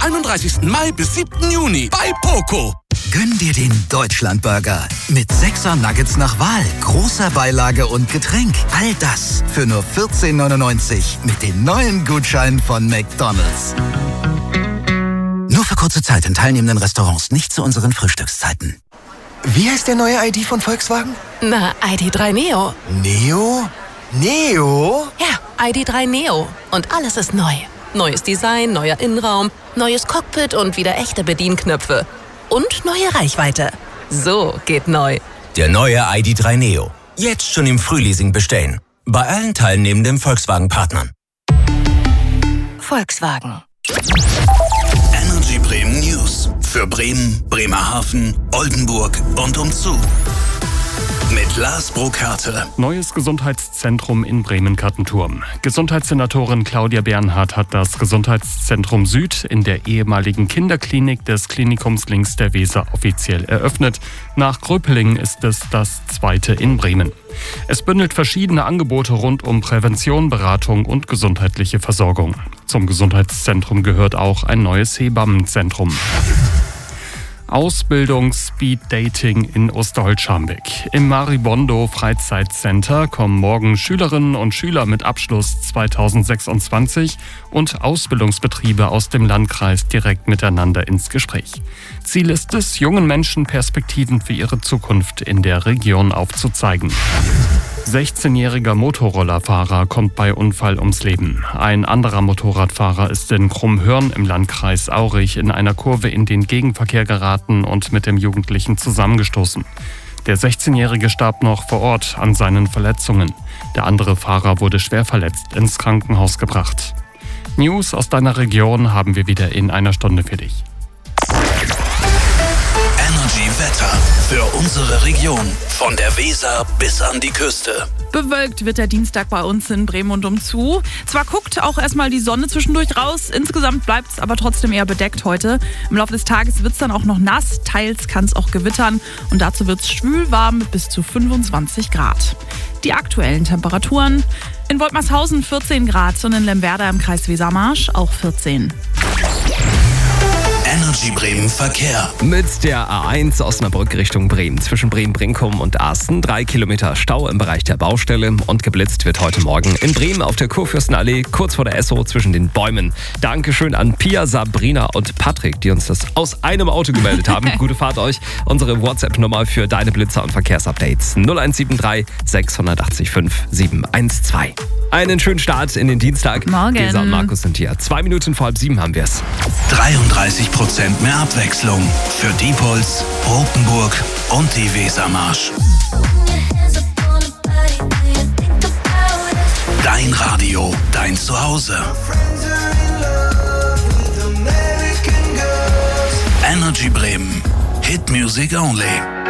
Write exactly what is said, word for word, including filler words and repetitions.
einunddreißigsten Mai bis siebten Juni bei Poco. Gönn dir den Deutschlandburger mit sechser Nuggets nach Wahl, großer Beilage und Getränk. All das für nur vierzehn neunundneunzig mit den neuen Gutscheinen von McDonald's. Nur für kurze Zeit in teilnehmenden Restaurants, nicht zu unseren Frühstückszeiten. Wie heißt der neue I D von Volkswagen? Na, I D drei Neo. Neo? Neo? Ja, I D drei Neo. Und alles ist neu. Neues Design, neuer Innenraum, neues Cockpit und wieder echte Bedienknöpfe. Und neue Reichweite. So geht neu. Der neue I D drei Neo. Jetzt schon im Frühleasing bestellen. Bei allen teilnehmenden Volkswagen-Partnern. Volkswagen. Energy Bremen News. Für Bremen, Bremerhaven, Oldenburg und umzu. Mit Lars Burkhardt. Neues Gesundheitszentrum in Bremen-Kattenturm. Gesundheitssenatorin Claudia Bernhardt hat das Gesundheitszentrum Süd in der ehemaligen Kinderklinik des Klinikums links der Weser offiziell eröffnet. Nach Gröpelingen ist es das zweite in Bremen. Es bündelt verschiedene Angebote rund um Prävention, Beratung und gesundheitliche Versorgung. Zum Gesundheitszentrum gehört auch ein neues Hebammenzentrum. Ausbildung Speed Dating in Osterholz-Scharmbeck. Im Maribondo Freizeitcenter kommen morgen Schülerinnen und Schüler mit Abschluss zweitausendsechsundzwanzig und Ausbildungsbetriebe aus dem Landkreis direkt miteinander ins Gespräch. Ziel ist es, jungen Menschen Perspektiven für ihre Zukunft in der Region aufzuzeigen. sechzehnjähriger Motorrollerfahrer kommt bei Unfall ums Leben. Ein anderer Motorradfahrer ist in Krummhörn im Landkreis Aurich in einer Kurve in den Gegenverkehr geraten und mit dem Jugendlichen zusammengestoßen. Der sechzehnjährige starb noch vor Ort an seinen Verletzungen. Der andere Fahrer wurde schwer verletzt ins Krankenhaus gebracht. News aus deiner Region haben wir wieder in einer Stunde für dich. Energy Wetter für unsere Region. Von der Weser bis an die Küste. Bewölkt wird der Dienstag bei uns in Bremen und umzu. Zwar guckt auch erstmal die Sonne zwischendurch raus, insgesamt bleibt es aber trotzdem eher bedeckt heute. Im Laufe des Tages wird es dann auch noch nass, teils kann es auch gewittern und dazu wird es schwül warm mit bis zu fünfundzwanzig Grad. Die aktuellen Temperaturen: in Woltmershausen vierzehn Grad und in Lemwerder im Kreis Wesermarsch auch vierzehn. Energy Bremen Verkehr. Mit der A eins Osnabrück Richtung Bremen. Zwischen Bremen-Brinkum und Asten drei Kilometer Stau im Bereich der Baustelle. Und geblitzt wird heute Morgen in Bremen auf der Kurfürstenallee, kurz vor der Esso zwischen den Bäumen. Dankeschön an Pia, Sabrina und Patrick, die uns das aus einem Auto gemeldet haben. Gute Fahrt euch. Unsere WhatsApp-Nummer für deine Blitzer und Verkehrsupdates null eins sieben drei sechs acht fünf sieben eins zwei. Einen schönen Start in den Dienstag. Morgen. Gesa und Markus sind hier. Zwei Minuten vor halb sieben haben wir es. dreiunddreißig Prozent mehr Abwechslung für Diepholz, Rotenburg und die Wesermarsch. Dein Radio, dein Zuhause. Energy Bremen. Hit Music Only.